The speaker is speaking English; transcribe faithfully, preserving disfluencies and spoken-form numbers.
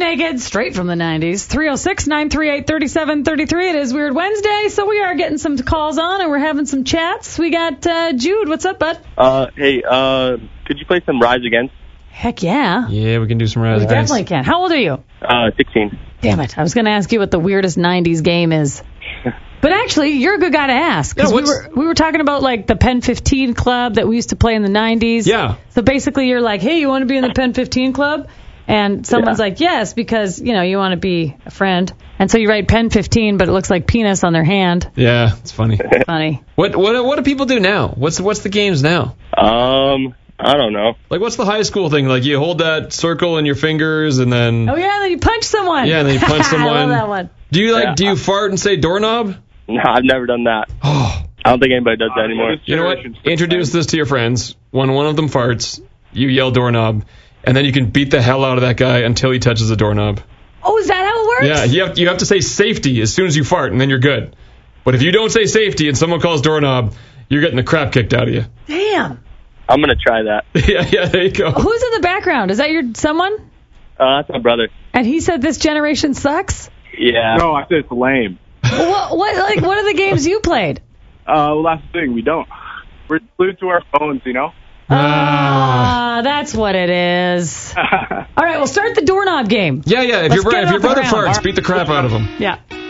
naked, straight from the nineties. three oh six, nine three eight, three seven three three. It is Weird Wednesday, so we are getting some calls on, and we're having some chats. We got uh, Jude. What's up, bud? Uh, hey, uh, could you play some Rise Against? Heck yeah. Yeah, we can do some Rise We Against. definitely can. How old are you? Uh, sixteen. Damn it. I was going to ask you what the weirdest nineties game is. But actually, you're a good guy to ask. 'Cause Yeah, we, were, we were talking about, like, the Pen fifteen Club that we used to play in the nineties. Yeah. So basically, you're like, hey, you want to be in the Pen fifteen Club? And someone's Yeah. like, yes, because, you know, you want to be a friend. And so you write Pen fifteen, but it looks like penis on their hand. Yeah, it's funny. Funny. What what what do people do now? What's what's the games now? Um, I don't know. Like, what's the high school thing? Like, you hold that circle in your fingers and then... Oh, yeah, then you punch someone. Yeah, and then you punch someone. I love that one. Do you, like, Yeah. do you fart and say doorknob? No, I've never done that. Oh. I don't think anybody does that anymore. You know what? Introduce this to your friends. When one of them farts, you yell doorknob, and then you can beat the hell out of that guy until he touches the doorknob. Oh, is that how it works? Yeah, you have, you have to say safety as soon as you fart, and then you're good. But if you don't say safety and someone calls doorknob, you're getting the crap kicked out of you. Damn. I'm going to try that. yeah, yeah, there you go. Who's in the background? Is that your someone? Uh, that's my brother. And he said this generation sucks? Yeah. No, I said it's lame. what, what, like, what are the games you played? Uh, well, that's the thing. We don't. We're glued to our phones, you know? Ah, that's what it is. All right, well, start the doorknob game. Yeah, yeah, if, Let's your, get if it your off the brother ground. farts, beat the crap out of him. Yeah.